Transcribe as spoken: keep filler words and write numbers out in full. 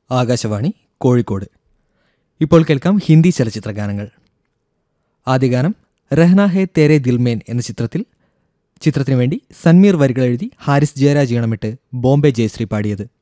ആകാശവാണി കോഴിക്കോട്. ഇപ്പോൾ കേൾക്കാം ഹിന്ദി ചലച്ചിത്ര ഗാനങ്ങൾ. ആദ്യ ഗാനം രഹ്നാ ഹേ തേരെ ദിൽമേൻ എന്ന ചിത്രത്തിൽ ചിത്രത്തിനു വേണ്ടി സൻമീർ വരികൾ എഴുതി ഹാരിസ് ജയരാജ് ഈണമിട്ട് ബോംബെ ജയശ്രീ പാടിയത്.